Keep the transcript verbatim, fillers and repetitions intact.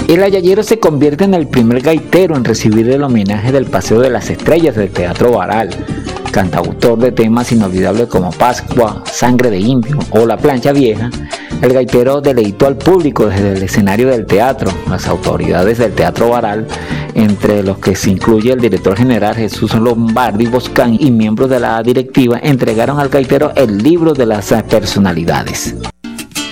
El ayayero se convierte en el primer gaitero en recibir el homenaje del Paseo de las Estrellas del Teatro Baral. Cantautor de temas inolvidables como Pascua, Sangre de Indio o La Plancha Vieja, el gaitero deleitó al público desde el escenario del teatro. Las autoridades del Teatro Baral, entre los que se incluye el director general Jesús Lombardi Boscán y miembros de la directiva, entregaron al gaitero el libro de las personalidades.